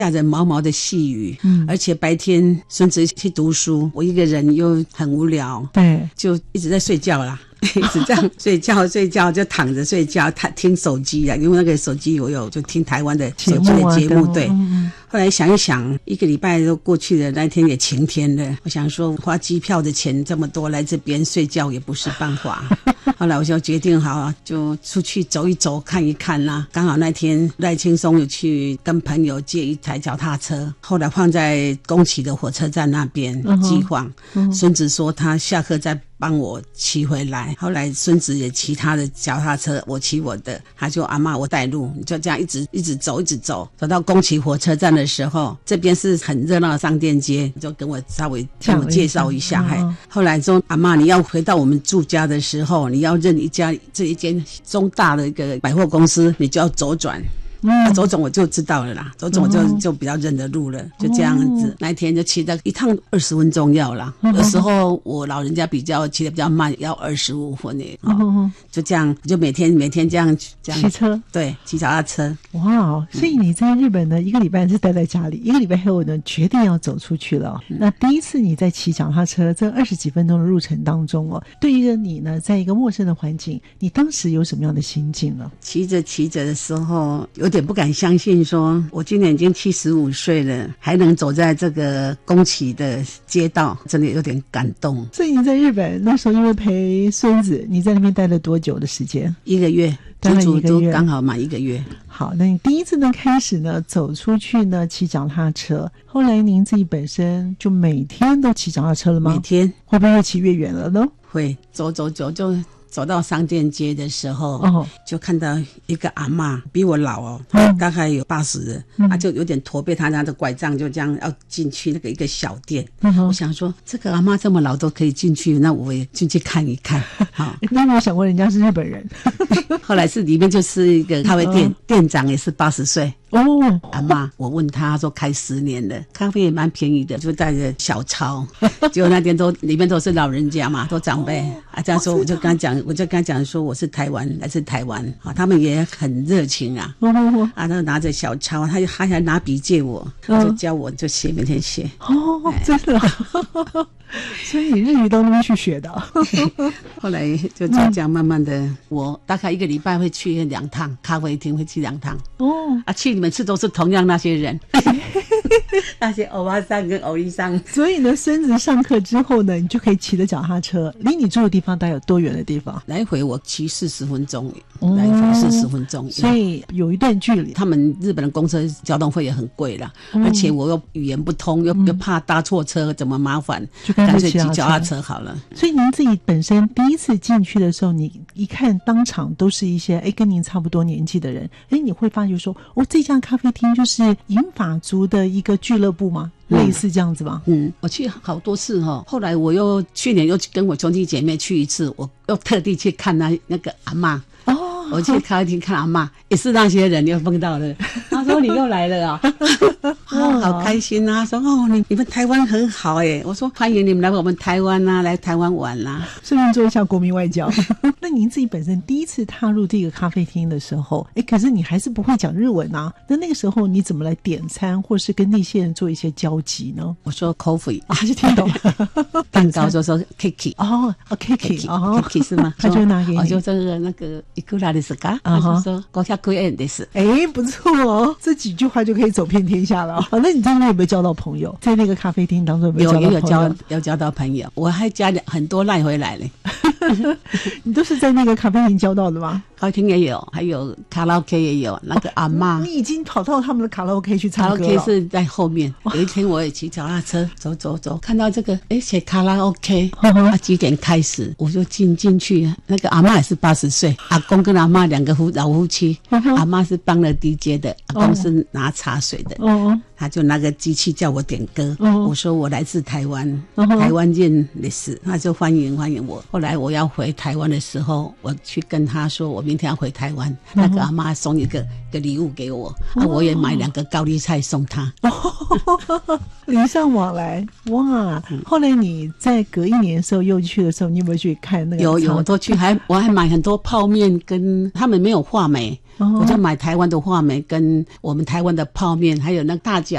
下着毛毛的细雨，而且白天孙子去读书，我一个人又很无聊，对，就一直在睡觉啦。一直这样睡觉就躺着睡觉，听手机啊，因为那个手机我有就听台湾的手机的节目，对。后来想一想，一个礼拜都过去了，那天也晴天了，我想说花机票的钱这么多来这边睡觉也不是办法。后来我就决定好就出去走一走看一看啦。刚好那天赖清松有去跟朋友借一台脚踏车，后来放在宫崎的火车站那边寄放。孙子说他下课再帮我骑回来，后来孙子也骑他的脚踏车，我骑我的，他就阿嬷我带路，就这样一直走走到宫崎火车站的时候，这边是很热闹的商店街，就跟我稍微跟我介绍一下。后来说阿嬷你要回到我们住家的时候，你要认这一间中大的一个百货公司，你就要左转。走我就知道了啦，走我就比较认得路了，就这样子。那一天就骑到一趟20分钟要啦，有时候我老人家骑得比较慢，要25分耶。就这样，就每天这样骑车，对，骑脚踏车。哇，所以你在日本呢，一个礼拜是待在家里，一个礼拜后呢，决定要走出去了。那第一次你在骑脚踏车，这20几分钟的路程当中对于你呢，在一个陌生的环境，你当时有什么样的心境呢？骑着的时候，有点不敢相信说我今年已经75岁了，还能走在这个宫崎的街道，真的有点感动。所以你在日本那时候因为陪孙子，你在那边待了多久的时间？1个月，足足刚好满1个月。好，那你第一次呢开始呢走出去呢骑脚踏车，后来您自己本身就每天都骑脚踏车了吗？每天。会不会越骑越远了呢？会，走就走到商店街的时候，就看到一个阿嬷比我老大概有80了，他就有点驼背，他拿着拐杖就这样要进去那个一个小店。我想说这个阿嬷这么老都可以进去，那我也进去看一看。好，你有没有想过人家是日本人？后来是里面就是一个咖啡店，店长也是80岁。阿嬷，我问他说开10年了，咖啡也蛮便宜的，就带着小抄，结果那天里面都是老人家嘛，都长辈这样说，我就跟他讲说我是来自台湾他们也很热情啊。他拿着小抄，他还拿笔借我，就教我就写，每天写。真的所以你日语都那么去学的。后来就这样慢慢的，我大概1个礼拜会去2趟咖啡厅，会去2趟。去每次都是同样那些人。那些欧巴桑跟欧丽桑。所以呢，孙子上课之后呢，你就可以骑着脚踏车，离你住的地方大概有多远的地方？来回我骑40分钟，来回40分钟，所以有一段距离。他们日本的公车交通费也很贵啦，而且我又语言不通，又怕搭错车怎么麻烦，就干脆骑脚踏车好了。所以您自己本身第一次进去的时候，你一看当场都是一些跟您差不多年纪的人，你会发觉说这家咖啡厅就是银发族的一个俱乐部吗？类似这样子吗？我去好多次后来我去年又跟我兄弟姐妹去一次，我又特地去看那个阿嬷。我去咖啡厅看阿嬷，也是那些人又碰到了。他说你又来了好开心啊！说你们台湾很好我说欢迎你们来我们台湾啊，来台湾玩啦，顺便做一下国民外交。那您自己本身第一次踏入这个咖啡厅的时候，可是你还是不会讲日文啊，那个时候你怎么来点餐，或是跟那些人做一些交集呢？我说 coffee 他就听懂了。蛋糕就说 cake cake 是吗？他就拿给你，就这个那个いくらですか？他就说500円です。不错这几句话就可以走遍天下了。那你在那有没有交到朋友？在那个咖啡厅当中有没有交到朋友？有交到朋友，我还加很多赖回来嘞。你都是在那个咖啡厅交到的吗？咖啡厅也有，还有卡拉 OK 也有。那个阿嬷，你已经跑到他们的卡拉 OK 去唱歌了。卡拉 OK 是在后面。有一天我也骑脚踏车走，看到这个写卡拉 OK， 几点开始，我就进去。那个阿嬷也是80岁，阿公跟阿嬷2个老夫妻，阿嬷是帮了 DJ 的，阿公是拿茶水的。他就拿个机器叫我点歌。我说我来自台湾，台湾见的事，他就欢迎我。后来我要回台湾的时候，我去跟他说我明天要回台湾，那个阿嬷送一个礼物给我，我也买2个高丽菜送他。 礼尚往来，哇！后来你在隔一年的时候又去的时候，你有没有去看那个？ 有都去，我还买很多泡面，跟他们没有话梅。我就买台湾的话梅跟我们台湾的泡面，还有那大甲